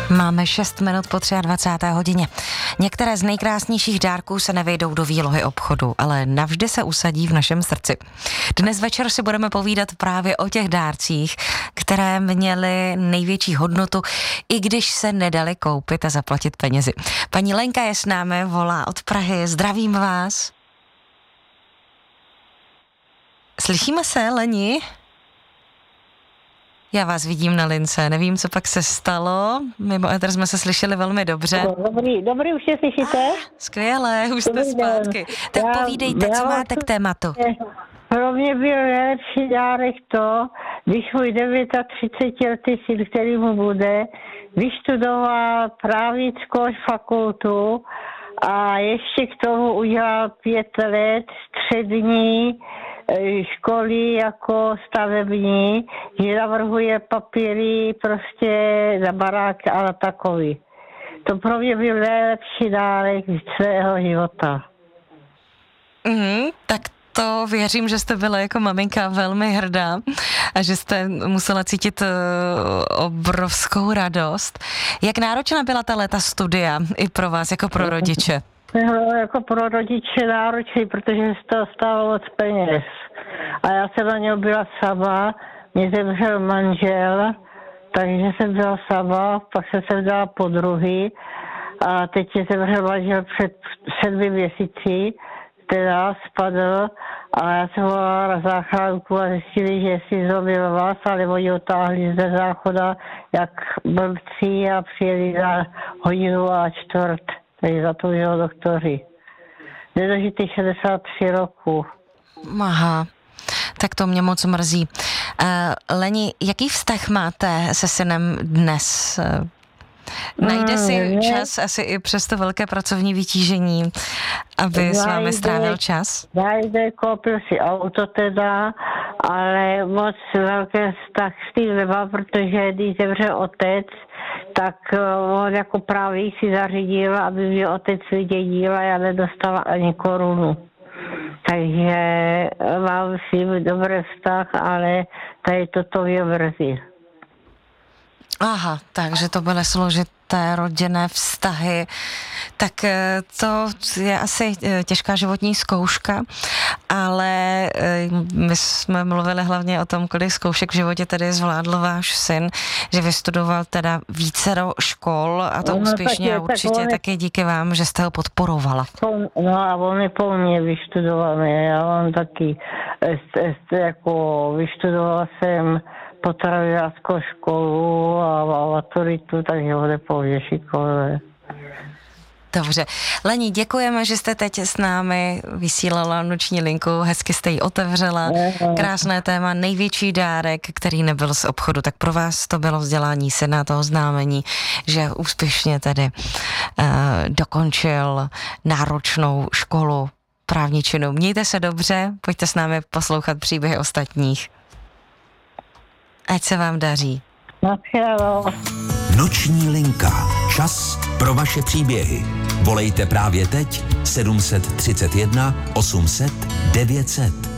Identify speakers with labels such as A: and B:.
A: Máme 6 minut po 23. hodině. Některé z nejkrásnějších dárků se nevejdou do výlohy obchodu, ale navždy se usadí v našem srdci. Dnes večer si budeme povídat právě o těch dárcích, které měly největší hodnotu, i když se nedali koupit a zaplatit penězi. Paní Lenka je s námi, volá od Prahy. Zdravím vás. Slyšíme se, Leni? Já vás vidím na lince, nevím, co pak se stalo. Mimo éter jsme se slyšeli velmi dobře.
B: Dobrý, už se slyšíte?
A: Skvěle, už jste zpátky. Tak povídejte, co máte k tématu.
B: Pro mě byl nejlepší dárek to, když můj 39letý syn, který mu bude, vyštudoval právnickou fakultu a ještě k tomu udělal 5 let střední školy jako stavební, že navrhuje papíry prostě na barák a na takový. To pro mě byl nejlepší dárek svého života.
A: Tak to věřím, že jste byla jako maminka velmi hrdá a že jste musela cítit obrovskou radost. Jak náročná byla ta léta studia i pro vás, jako pro rodiče?
B: Jako pro rodiče náročný, protože se to stálo moc peněz. A já jsem na něm byla sama, mě zemřel manžel, takže jsem byla sama, pak jsem dala po druhý a teď mě zemřel manžel před 7 měsíci, teda spadl a já jsem volala na záchranku a zjistili, že si zlomil vás, ale oni otáhli ze záchoda jak blbci a přijeli za 1:15. Takže za to mělo doktoři. Nedožitý 63 roku.
A: Aha, tak to mě moc mrzí. Leni, jaký vztah máte se synem dnes? Najde si čas asi i přes to velké pracovní vytížení, aby s vámi strávil čas?
B: Najde, koupil si auto teda, ale moc velký vztah s tím nemá, protože když zemřel otec, tak on jako právě si zařídil, aby mě otec vydědil a já nedostala ani korunu. Takže mám s ním dobrý vztah, ale tady toto mě mrzí.
A: Aha, takže to byly složité rodinné vztahy. Tak to je asi těžká životní zkouška, ale my jsme mluvili hlavně o tom, kolik zkoušek v životě tedy zvládl váš syn, že vystudoval teda vícero škol a to úspěšně a určitě taky díky vám, že jste ho podporovala.
B: No a on je po mně vyštudovaný, já mám taky, jako vyštudovala jsem potravinářskou školu a maturitu, takže on je po mně šikovný.
A: Dobře. Leni, děkujeme, že jste teď s námi vysílala noční linku, hezky jste ji otevřela. Krásné téma, největší dárek, který nebyl z obchodu, tak pro vás to bylo vzdělání syna, to oznámení, že úspěšně tedy dokončil náročnou školu právničinu. Mějte se dobře, pojďte s námi poslouchat příběhy ostatních. Ať se vám daří.
C: Noční linka. Čas pro vaše příběhy. Volejte právě teď 731 800 900.